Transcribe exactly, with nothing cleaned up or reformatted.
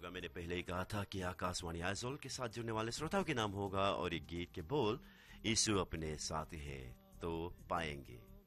का मैंने पहले ही कहा था कि आकाशवाणी आइजोल के साथ जुड़ने वाले श्रोताओं के नाम होगा और ये गीत के बोल यीशु अपने साथ है तो पाएंगे।